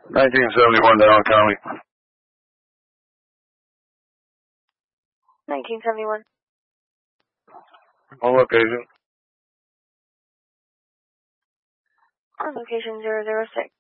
1971 Dallas County. 1971. On location. On location 006.